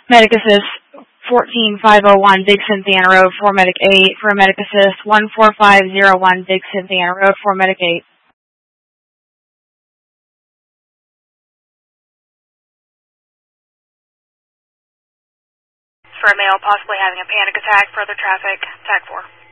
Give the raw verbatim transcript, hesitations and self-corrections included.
Medic Assist fourteen five oh one Big Cynthiana Road, four Medic eight. For Medic Assist one four five oh one Big Cynthiana Road, four Medic eight. For a male possibly having a panic attack, further traffic, tag four.